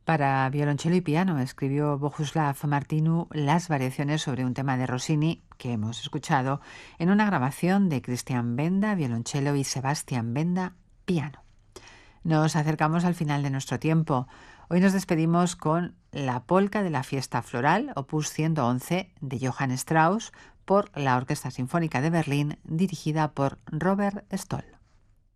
Para violonchelo y piano escribió Bohuslav Martinu las variaciones sobre un tema de Rossini que hemos escuchado en una grabación de Christian Benda, violonchelo, y Sebastian Benda, piano. Nos acercamos al final de nuestro tiempo. Hoy nos despedimos con la polca de la fiesta floral, opus 111, de Johann Strauss, por la Orquesta Sinfónica de Berlín, dirigida por Robert Stoll.